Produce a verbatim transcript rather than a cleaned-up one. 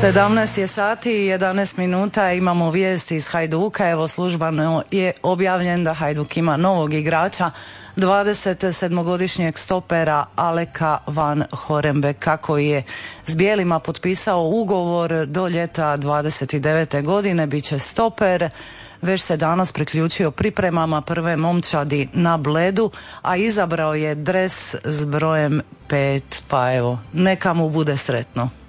sedamnaest je sati i jedanaest minuta, imamo vijesti iz Hajduka. Evo, službeno je objavljen da Hajduk ima novog igrača, dvadeset sedmogodišnjeg stopera Aleka van Horenbecka, koji je s bijelima potpisao ugovor do ljeta dvadeset devete godine. Biće stoper. Već se danas priključio pripremama prve momčadi na Bledu, a izabrao je dres s brojem pet, pa evo, neka mu bude sretno.